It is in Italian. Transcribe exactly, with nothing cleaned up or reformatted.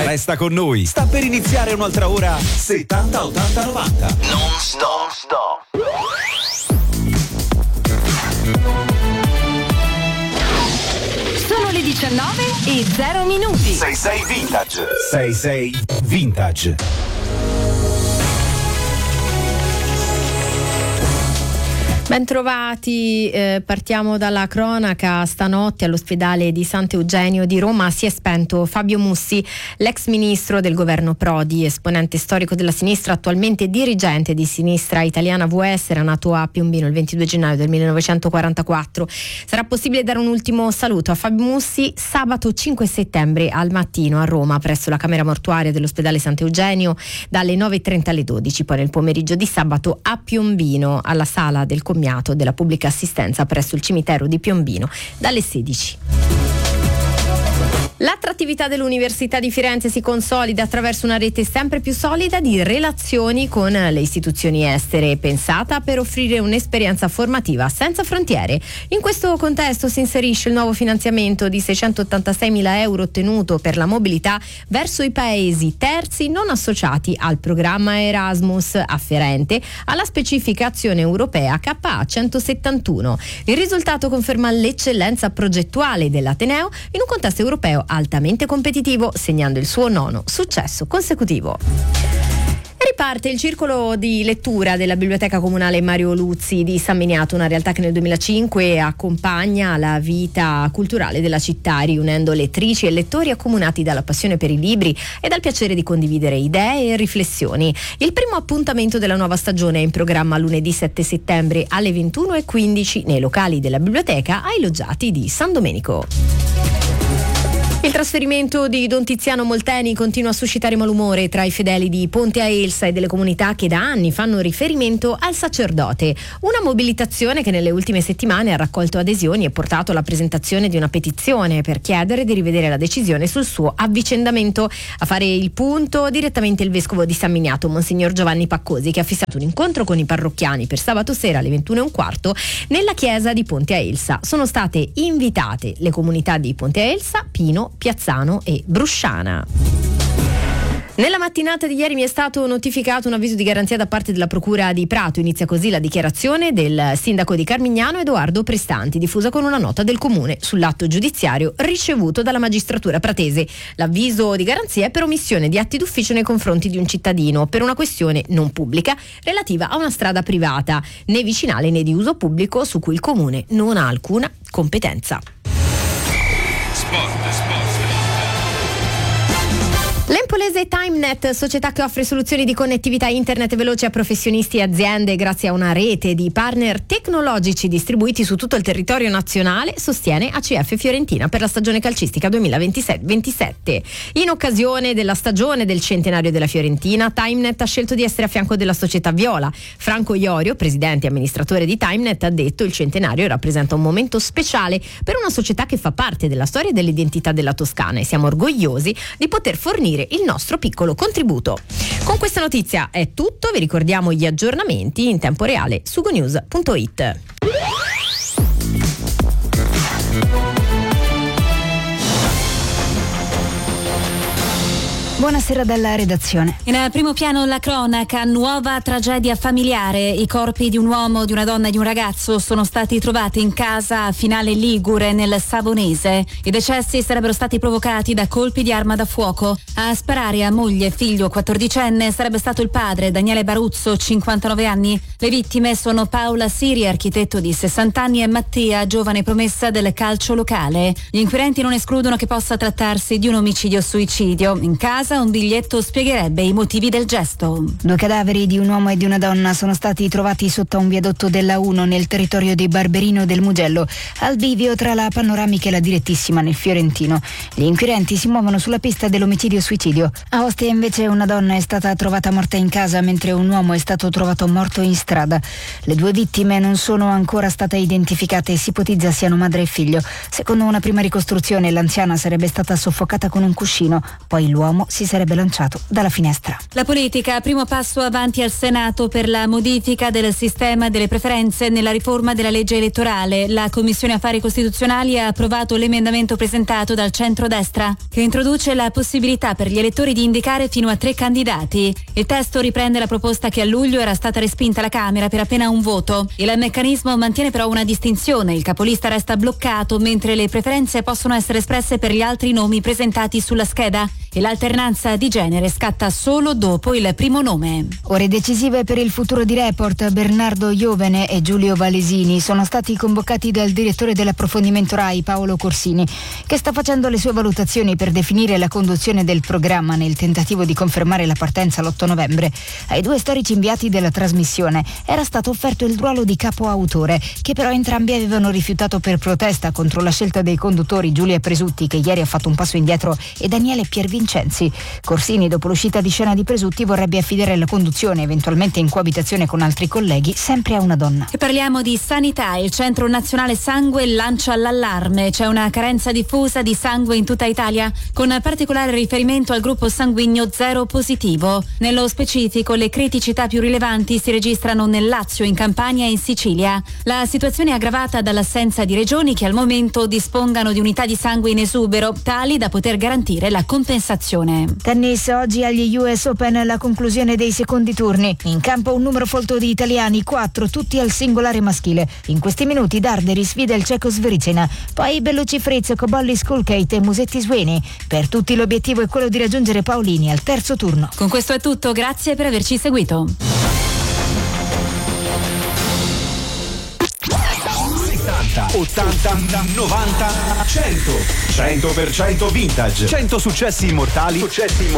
Resta con noi, sta per iniziare un'altra ora settanta ottanta novanta. Non stop, stop. Sono le diciannove e zero minuti. sei sei Vintage. sei sei Vintage. Bentrovati, eh, partiamo dalla cronaca. Stanotte all'ospedale di Sant'Eugenio di Roma si è spento Fabio Mussi, l'ex ministro del governo Prodi, esponente storico della sinistra, attualmente dirigente di Sinistra Italiana V S. Era nato a Piombino il ventidue gennaio del millenovecentoquarantaquattro. Sarà possibile dare un ultimo saluto a Fabio Mussi sabato cinque settembre al mattino a Roma, presso la camera mortuaria dell'ospedale Sant'Eugenio, dalle nove e trenta alle dodici. Poi nel pomeriggio di sabato a Piombino, alla sala del comitato della pubblica assistenza presso il cimitero di Piombino, dalle sedici. L'attrattività dell'Università di Firenze si consolida attraverso una rete sempre più solida di relazioni con le istituzioni estere, pensata per offrire un'esperienza formativa senza frontiere. In questo contesto si inserisce il nuovo finanziamento di seicentottantaseimila euro ottenuto per la mobilità verso i paesi terzi non associati al programma Erasmus, afferente alla specifica azione europea K A centosettantuno. Il risultato conferma l'eccellenza progettuale dell'Ateneo in un contesto europeo altamente competitivo, segnando il suo nono successo consecutivo. Riparte il circolo di lettura della Biblioteca Comunale Mario Luzzi di San Miniato, una realtà che nel duemilacinque accompagna la vita culturale della città, riunendo lettrici e lettori accomunati dalla passione per i libri e dal piacere di condividere idee e riflessioni. Il primo appuntamento della nuova stagione è in programma lunedì sette settembre alle ventuno e quindici nei locali della biblioteca ai loggiati di San Domenico. Il trasferimento di Don Tiziano Molteni continua a suscitare malumore tra i fedeli di Ponte a Elsa e delle comunità che da anni fanno riferimento al sacerdote. Una mobilitazione che nelle ultime settimane ha raccolto adesioni e portato alla presentazione di una petizione per chiedere di rivedere la decisione sul suo avvicendamento. A fare il punto direttamente il vescovo di San Miniato, Monsignor Giovanni Paccosi, che ha fissato un incontro con i parrocchiani per sabato sera alle ventuno e un quarto nella chiesa di Ponte a Elsa. Sono state invitate le comunità di Ponte a Elsa, Pino, Piazzano e Brusciana. Nella mattinata di ieri mi è stato notificato un avviso di garanzia da parte della Procura di Prato. Inizia così la dichiarazione del sindaco di Carmignano, Edoardo Prestanti, diffusa con una nota del comune sull'atto giudiziario ricevuto dalla magistratura pratese. L'avviso di garanzia è per omissione di atti d'ufficio nei confronti di un cittadino per una questione non pubblica relativa a una strada privata, né vicinale né di uso pubblico, su cui il comune non ha alcuna competenza. Sport, sport. L'empolese TimeNet, società che offre soluzioni di connettività internet veloce a professionisti e aziende grazie a una rete di partner tecnologici distribuiti su tutto il territorio nazionale, sostiene A C F Fiorentina per la stagione calcistica duemilaventisei ventisette. In occasione della stagione del centenario della Fiorentina, TimeNet ha scelto di essere a fianco della società viola. Franco Iorio, presidente e amministratore di TimeNet, ha detto: il centenario rappresenta un momento speciale per una società che fa parte della storia e dell'identità della Toscana, e siamo orgogliosi di poter fornire il nostro piccolo contributo. Con questa notizia è tutto, vi ricordiamo gli aggiornamenti in tempo reale su gonews punto it. Buonasera dalla redazione. In primo piano la cronaca, nuova tragedia familiare. I corpi di un uomo, di una donna e di un ragazzo sono stati trovati in casa a Finale Ligure, nel Savonese. I decessi sarebbero stati provocati da colpi di arma da fuoco. A sparare a moglie e figlio quattordicenne sarebbe stato il padre, Daniele Baruzzo, cinquantanove anni. Le vittime sono Paola Siri, architetto di sessanta anni, e Mattia, giovane promessa del calcio locale. Gli inquirenti non escludono che possa trattarsi di un omicidio-suicidio. In casa un biglietto spiegherebbe i motivi del gesto. Due cadaveri di un uomo e di una donna sono stati trovati sotto un viadotto della uno nel territorio di Barberino del Mugello, al bivio tra la Panoramica e la Direttissima nel Fiorentino. Gli inquirenti si muovono sulla pista dell'omicidio-suicidio. A Ostia invece una donna è stata trovata morta in casa, mentre un uomo è stato trovato morto in strada strada. Le due vittime non sono ancora state identificate e si ipotizza siano madre e figlio. Secondo una prima ricostruzione, l'anziana sarebbe stata soffocata con un cuscino, poi l'uomo si sarebbe lanciato dalla finestra. La politica, primo passo avanti al Senato per la modifica del sistema delle preferenze nella riforma della legge elettorale. La Commissione Affari Costituzionali ha approvato l'emendamento presentato dal centrodestra che introduce la possibilità per gli elettori di indicare fino a tre candidati. Il testo riprende la proposta che a luglio era stata respinta alla Camera per appena un voto. Il meccanismo mantiene però una distinzione: il capolista resta bloccato mentre le preferenze possono essere espresse per gli altri nomi presentati sulla scheda e l'alternanza di genere scatta solo dopo il primo nome. Ore decisive per il futuro di Report. Bernardo Iovene e Giulio Valesini sono stati convocati dal direttore dell'approfondimento RAI Paolo Corsini, che sta facendo le sue valutazioni per definire la conduzione del programma nel tentativo di confermare la partenza l'otto novembre. Ai due storici inviati della trasmissione era stato offerto il ruolo di capo autore, che però entrambi avevano rifiutato per protesta contro la scelta dei conduttori Giulia Presutti, che ieri ha fatto un passo indietro, e Daniele Piervincenzi. Corsini, dopo l'uscita di scena di Presutti, vorrebbe affidare la conduzione, eventualmente in coabitazione con altri colleghi, sempre a una donna. E parliamo di sanità. Il Centro Nazionale Sangue lancia l'allarme. C'è una carenza diffusa di sangue in tutta Italia, con particolare riferimento al gruppo sanguigno zero positivo. Nello specifico, le criticità più rilevanti si registrano nel Lazio, in Campania e in Sicilia. La situazione è aggravata dall'assenza di regioni che al momento dispongano di unità di sangue in esubero, tali da poter garantire la compensazione. Tennis, oggi agli U S Open la conclusione dei secondi turni. In campo un numero folto di italiani, quattro, tutti al singolare maschile. In questi minuti Darderi sfida il ceco Svericena, poi Bellucci Fritz, Cobolli Skulkate e Musetti Sweeney. Per tutti l'obiettivo è quello di raggiungere Paolini al terzo turno. Con questo è tutto, grazie per averci seguito. ottanta, novanta, cento. cento per cento vintage. cento successi immortali. Successi immortali.